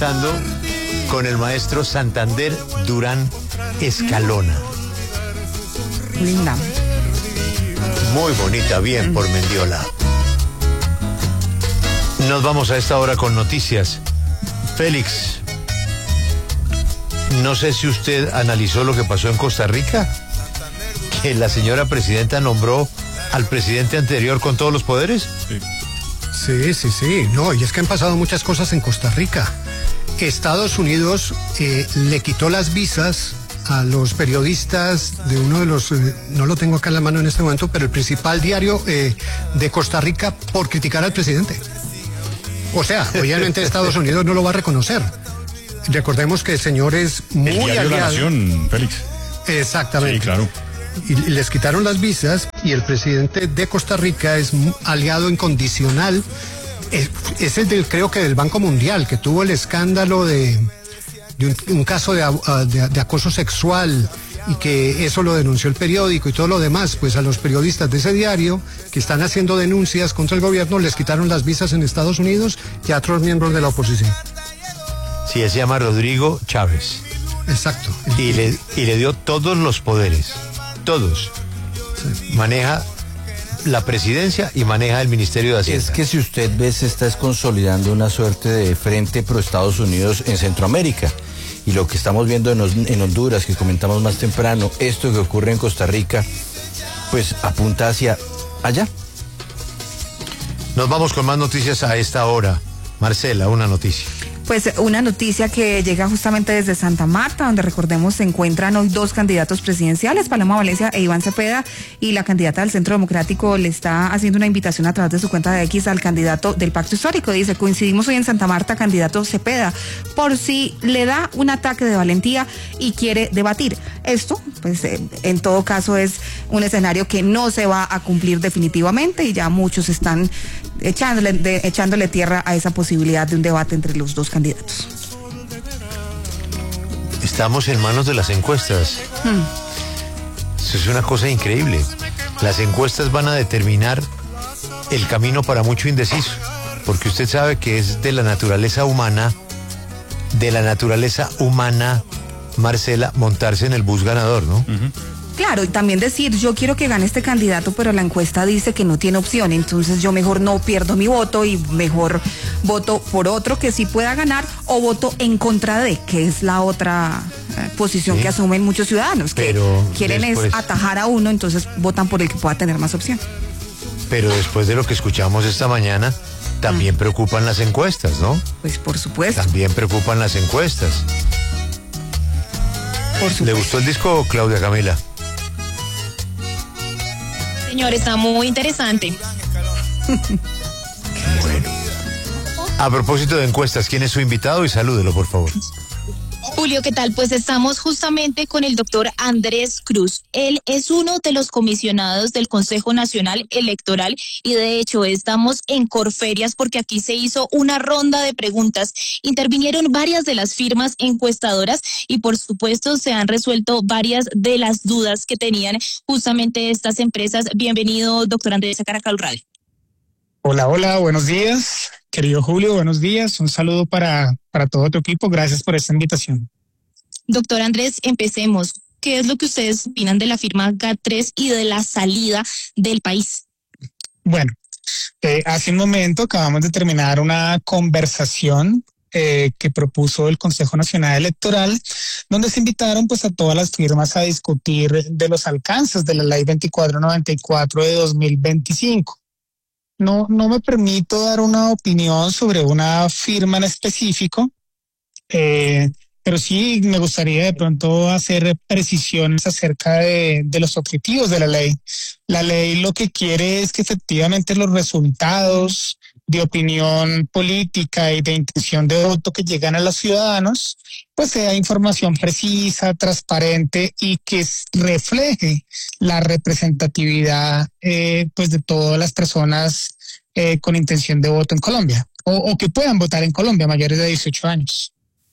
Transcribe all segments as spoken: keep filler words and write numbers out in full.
Con el maestro Santander Durán Escalona. Linda. Muy bonita, bien por Mendiola. Nos vamos a esta hora con noticias. Félix, no sé si usted analizó lo que pasó en Costa Rica, que la señora presidenta nombró al presidente anterior con todos los poderes. Sí, sí, sí, sí. No, y es que han pasado muchas cosas en Costa Rica. Estados Unidos eh, le quitó las visas a los periodistas de uno de los, eh, no lo tengo acá en la mano en este momento, pero el principal diario eh, de Costa Rica por criticar al presidente. O sea, obviamente Estados Unidos no lo va a reconocer. Recordemos que el señor es muy el diario aliado. La Nación, Félix. Exactamente. Sí, claro. Y les quitaron las visas y el presidente de Costa Rica es aliado incondicional. Es, es el del, creo que del Banco Mundial, que tuvo el escándalo de, de un, un caso de, de, de acoso sexual y que eso lo denunció el periódico y todo lo demás. Pues a los periodistas de ese diario que están haciendo denuncias contra el gobierno les quitaron las visas en Estados Unidos y a otros miembros de la oposición. Sí, se llama Rodrigo Chávez. Exacto. Y le, y le dio todos los poderes, todos. Sí. Maneja la presidencia y maneja el Ministerio de Hacienda. Es que si usted ve, se está consolidando una suerte de frente pro Estados Unidos en Centroamérica. Y lo que estamos viendo en, en Honduras, que comentamos más temprano, esto que ocurre en Costa Rica, pues apunta hacia allá. Nos vamos con más noticias a esta hora. Marcela, una noticia. Pues una noticia que llega justamente desde Santa Marta, donde recordemos se encuentran hoy dos candidatos presidenciales, Paloma Valencia e Iván Cepeda, y la candidata del Centro Democrático le está haciendo una invitación a través de su cuenta de X al candidato del Pacto Histórico. Dice: coincidimos hoy en Santa Marta, candidato Cepeda, por si le da un ataque de valentía y quiere debatir. Esto, pues eh, en todo caso es un escenario que no se va a cumplir definitivamente y ya muchos están echándole, de, echándole tierra a esa posibilidad de un debate entre los dos candidatos. Estamos en manos de las encuestas. Hmm. Eso es una cosa increíble. Las encuestas van a determinar el camino para mucho indeciso, porque usted sabe que es de la naturaleza humana, de la naturaleza humana, Marcela, montarse en el bus ganador, ¿no? Uh-huh. Claro, y también decir, yo quiero que gane este candidato, pero la encuesta dice que no tiene opción, entonces yo mejor no pierdo mi voto y mejor voto por otro que sí pueda ganar, o voto en contra de, que es la otra eh, posición sí. que asumen muchos ciudadanos, que pero quieren después... es atajar a uno, entonces votan por el que pueda tener más opción. Pero después de lo que escuchamos esta mañana, también mm. preocupan las encuestas, ¿no? Pues por supuesto. También preocupan las encuestas. Por supuesto. ¿Le gustó el disco, Claudia Camila? Señor, está muy interesante. Bueno. A propósito de encuestas, ¿quién es su invitado? Y salúdelo, por favor. Julio, ¿qué tal? Pues estamos justamente con el doctor Andrés Cruz. Él es uno de los comisionados del Consejo Nacional Electoral y de hecho estamos en Corferias porque aquí se hizo una ronda de preguntas. Intervinieron varias de las firmas encuestadoras y por supuesto se han resuelto varias de las dudas que tenían justamente estas empresas. Bienvenido, doctor Andrés, a Caracol Radio. Hola, hola, buenos días. Querido Julio, buenos días. Un saludo para, para todo tu equipo. Gracias por esta invitación. Doctor Andrés, empecemos. ¿Qué es lo que ustedes opinan de la firma GAT tres y de la salida del país? Bueno, eh, hace un momento acabamos de terminar una conversación eh, que propuso el Consejo Nacional Electoral, donde se invitaron pues a todas las firmas a discutir de los alcances de la Ley veinticuatro noventa y cuatro de dos mil veinticinco. No, no me permito dar una opinión sobre una firma en específico, eh, pero sí me gustaría de pronto hacer precisiones acerca de, de los objetivos de la ley. La ley lo que quiere es que efectivamente los resultados de opinión política y de intención de voto que llegan a los ciudadanos, pues sea información precisa, transparente y que refleje la representatividad eh, pues de todas las personas eh, con intención de voto en Colombia o, o que puedan votar en Colombia mayores de dieciocho años.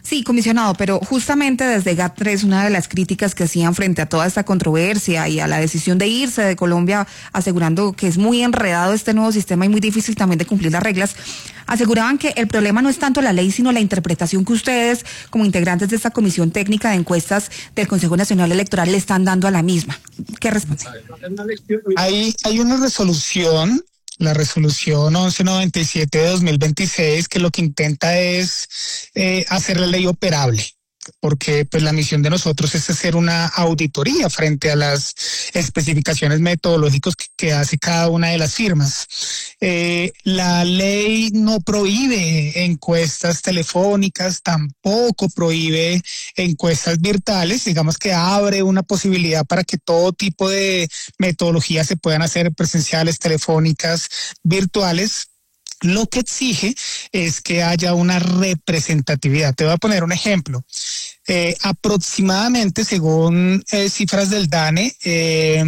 Sí, comisionado, pero justamente desde GAT tres una de las críticas que hacían frente a toda esta controversia y a la decisión de irse de Colombia, asegurando que es muy enredado este nuevo sistema y muy difícil también de cumplir las reglas, aseguraban que el problema no es tanto la ley, sino la interpretación que ustedes, como integrantes de esta comisión técnica de encuestas del Consejo Nacional Electoral, le están dando a la misma. ¿Qué responde? Hay, hay una resolución, la resolución once noventa y siete de dos mil veintiséis, que lo que intenta es eh, hacer la ley operable, porque pues la misión de nosotros es hacer una auditoría frente a las especificaciones metodológicas que, que hace cada una de las firmas. Eh, la ley no prohíbe encuestas telefónicas, tampoco prohíbe encuestas virtuales, digamos que abre una posibilidad para que todo tipo de metodologías se puedan hacer presenciales, telefónicas, virtuales. Lo que exige es que haya una representatividad. Te voy a poner un ejemplo. Eh, aproximadamente, según eh, cifras del DANE, eh,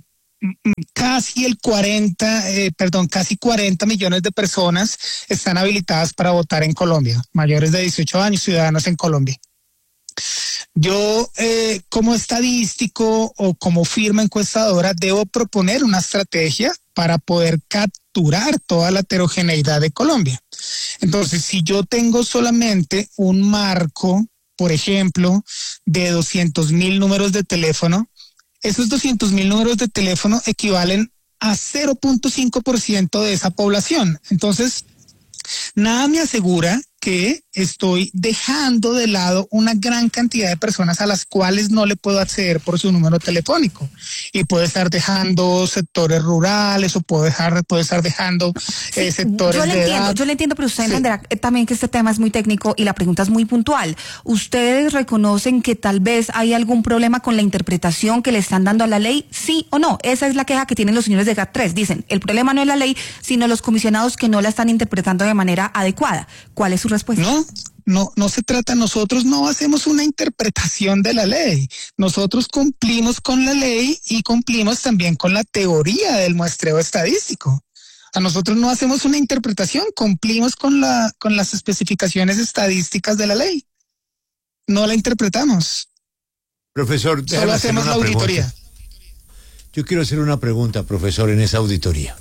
casi el cuarenta, eh, perdón, casi cuarenta millones de personas están habilitadas para votar en Colombia, mayores de dieciocho años, ciudadanos en Colombia. Yo, eh, como estadístico o como firma encuestadora, debo proponer una estrategia para poder capturar toda la heterogeneidad de Colombia. Entonces, si yo tengo solamente un marco, por ejemplo, de doscientos mil números de teléfono, esos doscientos mil números de teléfono equivalen a cero punto cinco por ciento de esa población. Entonces, nada me asegura que estoy dejando de lado una gran cantidad de personas a las cuales no le puedo acceder por su número telefónico. Y puedo estar dejando sectores rurales o puedo dejar, puedo estar dejando eh, sí, sectores yo le de entiendo, edad. Yo le entiendo, pero usted Sí. entenderá también que este tema es muy técnico y la pregunta es muy puntual. ¿Ustedes reconocen que tal vez hay algún problema con la interpretación que le están dando a la ley? ¿Sí o no? Esa es la queja que tienen los señores de GAT tres. Dicen, el problema no es la ley, sino los comisionados que no la están interpretando de manera adecuada. ¿Cuál es su respuesta? No, no, no se trata, nosotros no hacemos una interpretación de la ley. Nosotros cumplimos con la ley y cumplimos también con la teoría del muestreo estadístico. A nosotros no hacemos una interpretación, cumplimos con la, con las especificaciones estadísticas de la ley. No la interpretamos. Profesor, Solo déjame hacerle hacemos la una auditoría. pregunta. Yo quiero hacer una pregunta, profesor, en esa auditoría.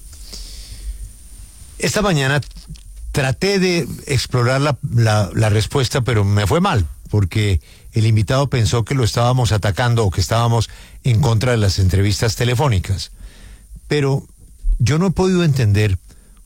Esta mañana traté de explorar la, la, la respuesta, pero me fue mal, porque el invitado pensó que lo estábamos atacando o que estábamos en contra de las entrevistas telefónicas. Pero yo no he podido entender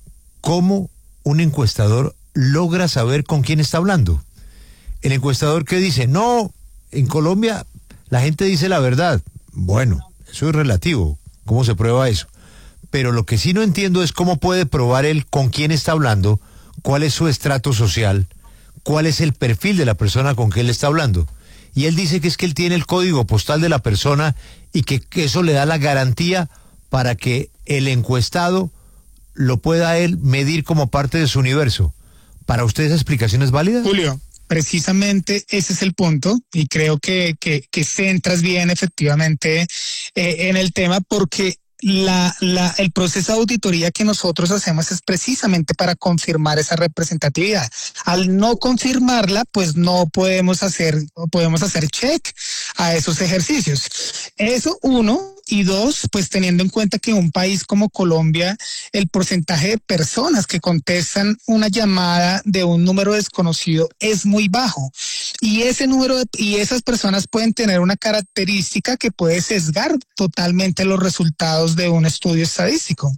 cómo un encuestador logra saber con quién está hablando. El encuestador que dice, no, en Colombia la gente dice la verdad. Bueno, eso es relativo. ¿Cómo se prueba eso? Pero lo que sí no entiendo es cómo puede probar él con quién está hablando, cuál es su estrato social, cuál es el perfil de la persona con que él está hablando. Y él dice que es que él tiene el código postal de la persona y que, que eso le da la garantía para que el encuestado lo pueda él medir como parte de su universo. ¿Para usted esa explicación es válida? Julio, precisamente ese es el punto y creo que, que, que centras bien efectivamente eh, en el tema porque La, la, el proceso de auditoría que nosotros hacemos es precisamente para confirmar esa representatividad. Al no confirmarla, pues no podemos hacer, podemos hacer check a esos ejercicios. Eso uno, y dos, pues teniendo en cuenta que en un país como Colombia, el porcentaje de personas que contestan una llamada de un número desconocido es muy bajo. Y ese número de, y esas personas pueden tener una característica que puede sesgar totalmente los resultados de un estudio estadístico.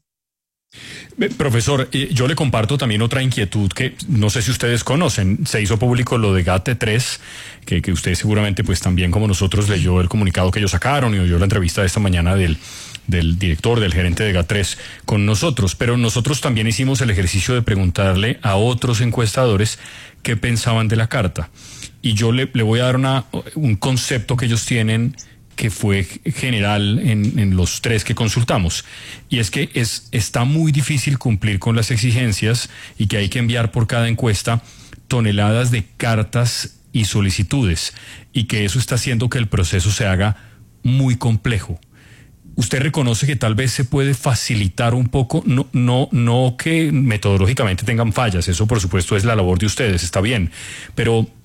Profesor, yo le comparto también otra inquietud que no sé si ustedes conocen. Se hizo público lo de GAT tres, que, que usted seguramente pues también como nosotros leyó el comunicado que ellos sacaron y oyó la entrevista de esta mañana del, del director, del gerente de GAT tres con nosotros. Pero nosotros también hicimos el ejercicio de preguntarle a otros encuestadores qué pensaban de la carta. Y yo le, le voy a dar una, un concepto que ellos tienen que fue general en, en los tres que consultamos, y es que es, está muy difícil cumplir con las exigencias y que hay que enviar por cada encuesta toneladas de cartas y solicitudes, y que eso está haciendo que el proceso se haga muy complejo. ¿Usted reconoce que tal vez se puede facilitar un poco? No, no, no que metodológicamente tengan fallas, eso por supuesto es la labor de ustedes, está bien, pero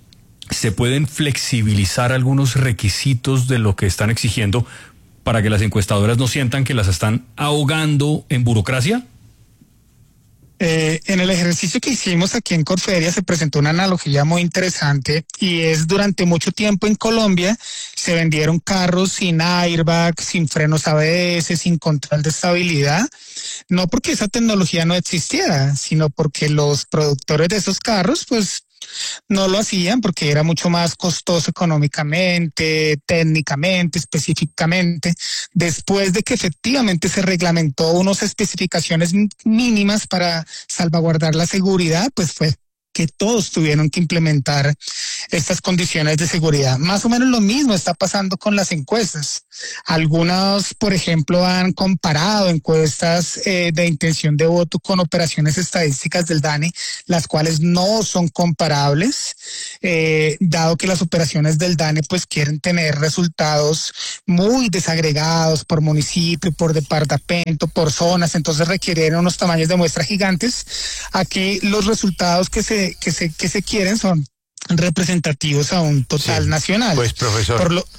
¿se pueden flexibilizar algunos requisitos de lo que están exigiendo para que las encuestadoras no sientan que las están ahogando en burocracia? Eh, en el ejercicio que hicimos aquí en Corferia se presentó una analogía muy interesante y es durante mucho tiempo en Colombia se vendieron carros sin airbag, sin frenos A B S, sin control de estabilidad, no porque esa tecnología no existiera, sino porque los productores de esos carros pues no lo hacían porque era mucho más costoso económicamente, técnicamente, específicamente. Después de que efectivamente se reglamentó unas especificaciones mínimas para salvaguardar la seguridad, pues fue que todos tuvieron que implementar estas condiciones de seguridad. Más o menos lo mismo está pasando con las encuestas. Algunos, por ejemplo, han comparado encuestas eh, de intención de voto con operaciones estadísticas del DANE, las cuales no son comparables, eh, dado que las operaciones del DANE pues quieren tener resultados muy desagregados por municipio, por departamento, por zonas, entonces requieren unos tamaños de muestra gigantes. Aquí los resultados que se que se que se quieren son representativos a un total sí, nacional. Pues profesor. Por lo...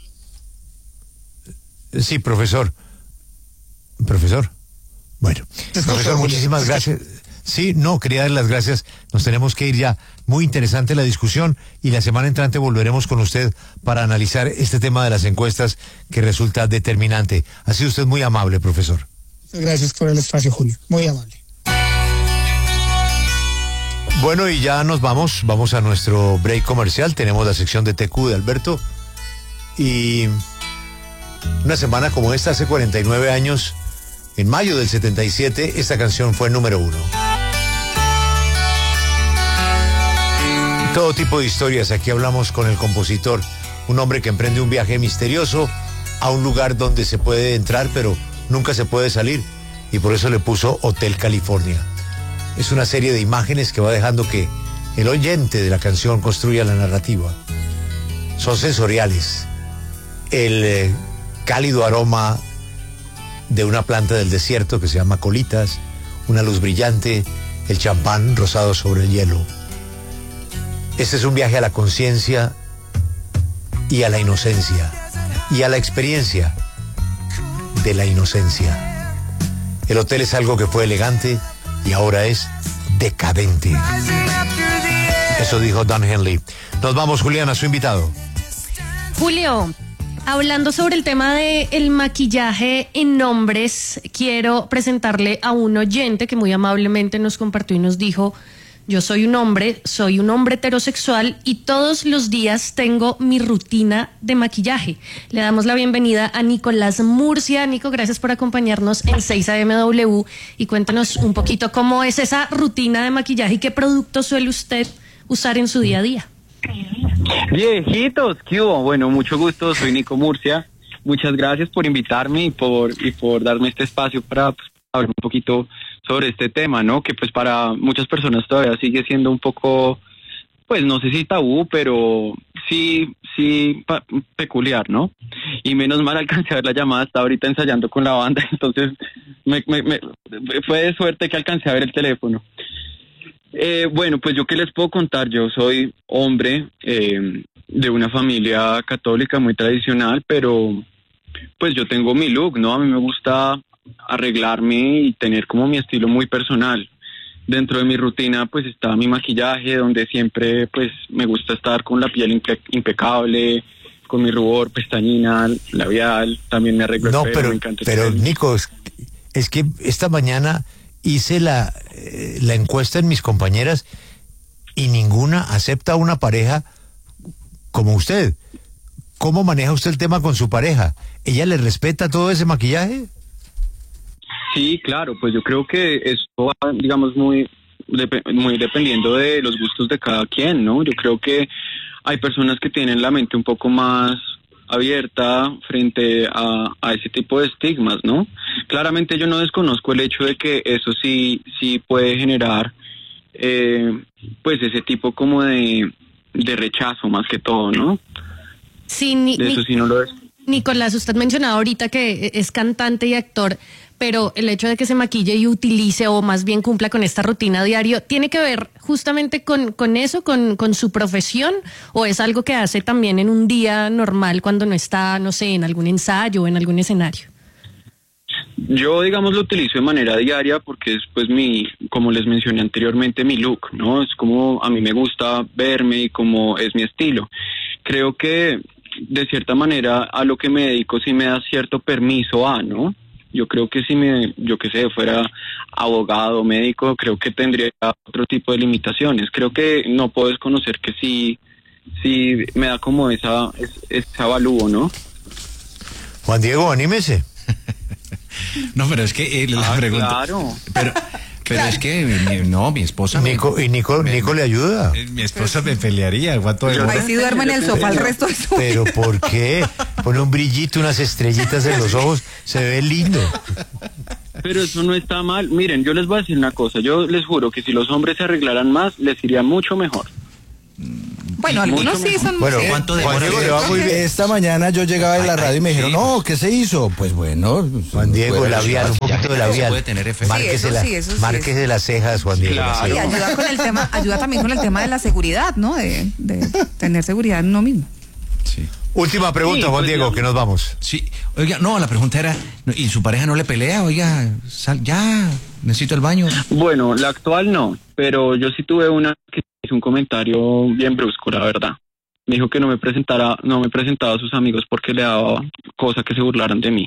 Sí, profesor. Profesor. Bueno, profesor, muchísimas gracias. Sí, no, quería dar las gracias. Nos tenemos que ir ya. Muy interesante la discusión y la semana entrante volveremos con usted para analizar este tema de las encuestas que resulta determinante. Ha sido usted muy amable, profesor. Gracias por el espacio, Julio. Muy amable. Bueno, y ya nos vamos, vamos a nuestro break comercial, tenemos la sección de T Q de Alberto, y una semana como esta, hace cuarenta y nueve años, en mayo del setenta y siete, esta canción fue número uno. Todo tipo de historias, aquí hablamos con el compositor, un hombre que emprende un viaje misterioso a un lugar donde se puede entrar, pero nunca se puede salir, y por eso le puso Hotel California. Es una serie de imágenes que va dejando que el oyente de la canción construya la narrativa. Son sensoriales. El eh, cálido aroma de una planta del desierto que se llama colitas, una luz brillante, el champán rosado sobre el hielo. Este es un viaje a la conciencia y a la inocencia y a la experiencia de la inocencia. El hotel es algo que fue elegante y ahora es decadente. Eso dijo Don Henley. Nos vamos, Juliana, su invitado. Julio, hablando sobre el tema de el maquillaje en hombres, quiero presentarle a un oyente que muy amablemente nos compartió y nos dijo: yo soy un hombre, soy un hombre heterosexual y todos los días tengo mi rutina de maquillaje. Le damos la bienvenida a Nicolás Murcia. Nico, gracias por acompañarnos en seis A M W y cuéntanos un poquito cómo es esa rutina de maquillaje y qué producto suele usted usar en su día a día. Viejitos, ¿qué hubo? Bueno, mucho gusto, soy Nico Murcia. Muchas gracias por invitarme y por, y por darme este espacio para pues, hablar un poquito sobre este tema, ¿no? Que pues para muchas personas todavía sigue siendo un poco, pues no sé si tabú, pero sí, sí pa- peculiar, ¿no? Y menos mal alcancé a ver la llamada, estaba ahorita ensayando con la banda, entonces me, me, me, fue de suerte que alcancé a ver el teléfono. Eh, bueno, pues yo qué les puedo contar, yo soy hombre eh, de una familia católica muy tradicional, pero pues yo tengo mi look, ¿no? A mí me gusta arreglarme y tener como mi estilo muy personal. Dentro de mi rutina pues está mi maquillaje, donde siempre pues me gusta estar con la piel impe- impecable, con mi rubor, pestañina, labial, también me arreglo no, el pelo, pero, me encanta el pero pelo. Nico, es, es que esta mañana hice la, eh, la encuesta en mis compañeras y ninguna acepta una pareja como usted. ¿Cómo maneja usted el tema con su pareja? ¿Ella le respeta todo ese maquillaje? Sí, claro, pues yo creo que eso va, digamos, muy, dep- muy dependiendo de los gustos de cada quien, ¿no? Yo creo que hay personas que tienen la mente un poco más abierta frente a, a ese tipo de estigmas, ¿no? Claramente yo no desconozco el hecho de que eso sí, sí puede generar, eh, pues ese tipo como de, de rechazo más que todo, ¿no? Sí, ni, de eso ni... sí no lo es. Nicolás, usted mencionaba ahorita que es cantante y actor, pero el hecho de que se maquille y utilice o más bien cumpla con esta rutina diario, ¿tiene que ver justamente con, con eso, con, con su profesión? ¿O es algo que hace también en un día normal cuando no está, no sé, en algún ensayo o en algún escenario? Yo, digamos, lo utilizo de manera diaria porque es, pues, mi, como les mencioné anteriormente, mi look, ¿no? Es como a mí me gusta verme y como es mi estilo. Creo que, de cierta manera, a lo que me dedico sí me da cierto permiso a, ¿no? Yo creo que si me, yo qué sé, fuera abogado, médico, creo que tendría otro tipo de limitaciones. Creo que no puedo desconocer que sí, sí me da como esa, ese avalúo, ¿no? Juan Diego, anímese. No, pero es que eh, la ah, pregunta. Claro. Pero, pero es que mi, no, mi esposa. Nico, me, y Nico, me, Nico le ayuda. Mi esposa me pelearía. ¿Cuánto de Ahí sí duerme en el sofá el resto de su vida. Pero ¿por qué? Pone un brillito, unas estrellitas en los ojos, se ve lindo. Pero eso no está mal. Miren, yo les voy a decir una cosa. Yo les juro que si los hombres se arreglaran más, les iría mucho mejor. Bueno, algunos sí son... Bueno, sí. ¿cuánto Juan demora? Diego le va muy bien. Esta mañana yo llegaba de la radio y me dijeron, no, ¿qué se hizo? Pues bueno. Juan Diego, pues, labial, un poquito de labial. Puede tener efecto. Sí, Márquese, eso la, sí, eso sí márquese las cejas, Juan Diego. Claro. las Y cejas. ayuda con el tema, ayuda también con el tema de la seguridad, ¿no? De, de tener seguridad en uno mismo. Sí. Última pregunta, Sí, Juan pues, Diego, digamos. que nos vamos. Sí, oiga, no, la pregunta era, ¿y su pareja no le pelea? Oiga, sal, ya, necesito el baño. Bueno, la actual no, pero yo sí tuve una que hizo un comentario bien brusco, la verdad. Me dijo que no me presentara, no me presentaba a sus amigos porque le daba cosa que se burlaran de mí.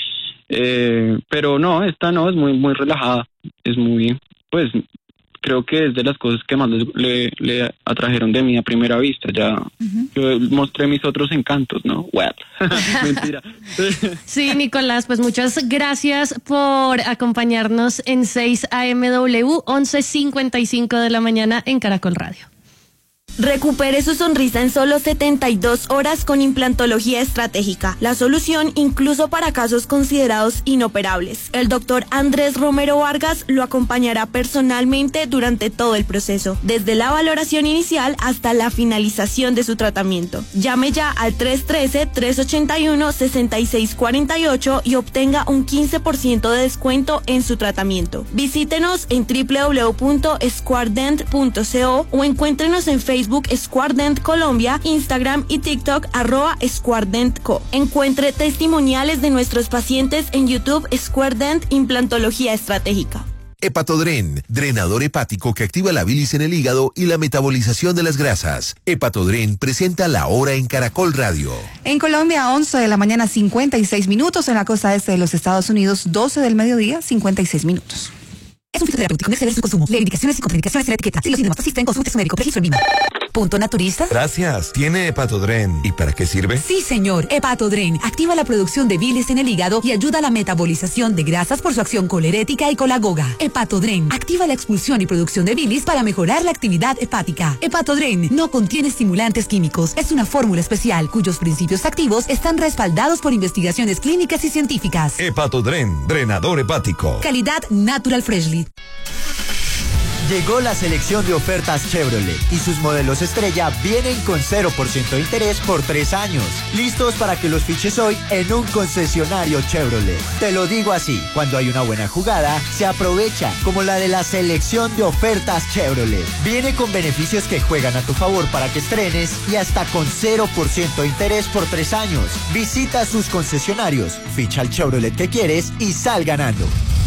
Eh, pero no, esta no, es muy muy relajada, es muy, pues, creo que es de las cosas que más les, le, le atrajeron de mí a primera vista. Ya uh-huh. Yo mostré mis otros encantos, ¿no? Well, mentira. Sí, Nicolás, pues muchas gracias por acompañarnos en seis A M W, once cincuenta y cinco de la mañana en Caracol Radio. Recupere su sonrisa en solo setenta y dos horas con implantología estratégica, la solución incluso para casos considerados inoperables. El doctor Andrés Romero Vargas lo acompañará personalmente durante todo el proceso, desde la valoración inicial hasta la finalización de su tratamiento. Llame ya al tres uno tres, tres ocho uno, seis seis cuatro ocho y obtenga un quince por ciento de descuento en su tratamiento. Visítenos en doble u doble u doble u punto squardent punto co o encuéntrenos en Facebook Facebook Squardent Colombia, Instagram y TikTok arroba SquardentCo. Encuentre testimoniales de nuestros pacientes en YouTube Squardent Implantología Estratégica. Hepatodren, drenador hepático que activa la bilis en el hígado y la metabolización de las grasas. Hepatodren presenta La Hora en Caracol Radio. En Colombia, once de la mañana, cincuenta y seis minutos. En la costa este de los Estados Unidos, doce del mediodía, cincuenta y seis minutos. Es un fitoterapéutico, no excede su consumo. Lee indicaciones y contraindicaciones en la etiqueta. Si los síntomas persisten, consulte a su médico. Registro en Vima. Punto naturista. Gracias. ¿Tiene Hepatodren? ¿Y para qué sirve? Sí, señor. Hepatodren activa la producción de bilis en el hígado y ayuda a la metabolización de grasas por su acción colerética y colagoga. Hepatodren activa la expulsión y producción de bilis para mejorar la actividad hepática. Hepatodren no contiene estimulantes químicos. Es una fórmula especial cuyos principios activos están respaldados por investigaciones clínicas y científicas. Hepatodren, drenador hepático. Calidad Natural Freshly. Llegó la selección de ofertas Chevrolet y sus modelos estrella vienen con cero por ciento de interés por tres años. Listos para que los fiches hoy en un concesionario Chevrolet. Te lo digo así, cuando hay una buena jugada, se aprovecha, como la de la selección de ofertas Chevrolet. Viene con beneficios que juegan a tu favor para que estrenes y hasta con cero por ciento de interés por tres años. Visita sus concesionarios, ficha el Chevrolet que quieres y sal ganando.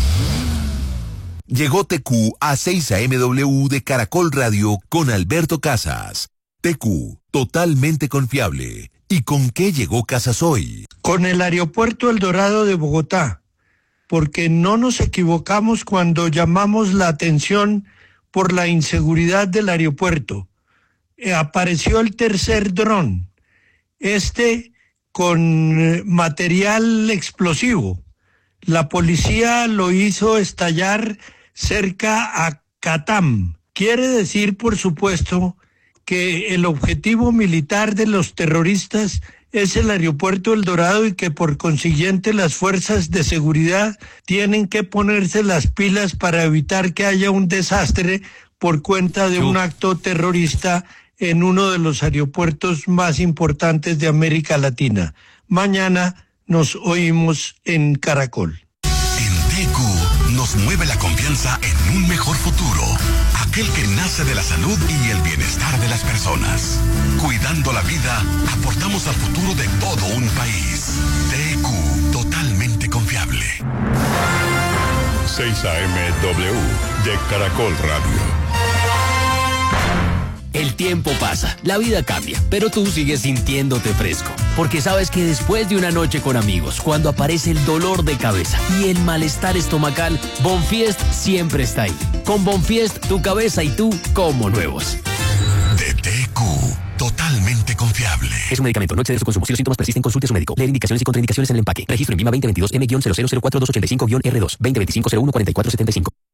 Llegó T Q a seis A M W de Caracol Radio con Alberto Casas. T Q, totalmente confiable. ¿Y con qué llegó Casas hoy? Con el Aeropuerto El Dorado de Bogotá, porque no nos equivocamos cuando llamamos la atención por la inseguridad del aeropuerto. Eh, apareció el tercer dron, este con eh, material explosivo. La policía lo hizo estallar cerca a Catam. Quiere decir, por supuesto, que el objetivo militar de los terroristas es el aeropuerto El Dorado y que por consiguiente las fuerzas de seguridad tienen que ponerse las pilas para evitar que haya un desastre por cuenta de un acto terrorista en uno de los aeropuertos más importantes de América Latina. Mañana nos oímos en Caracol. En T Q nos mueve la confianza en un mejor futuro, aquel que nace de la salud y el bienestar de las personas. Cuidando la vida, aportamos al futuro de todo un país. T Q, totalmente confiable. seis A M W de Caracol Radio. El tiempo pasa, la vida cambia, pero tú sigues sintiéndote fresco. Porque sabes que después de una noche con amigos, cuando aparece el dolor de cabeza y el malestar estomacal, Bonfiest siempre está ahí. Con Bonfiest, tu cabeza y tú como nuevos. De T Q, totalmente confiable. Es un medicamento, no excede su consumo. Si los síntomas persisten, consulte a su médico. Leer indicaciones y contraindicaciones en el empaque. Registro en Vima veinte veintidós M cero cero cuatro dos ocho cinco R dos, veinte veinticinco cero uno cuarenta y cuatro setenta y cinco.